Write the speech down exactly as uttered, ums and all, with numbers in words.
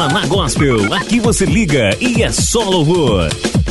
Maná Gospel. Aqui você liga e é só louvor.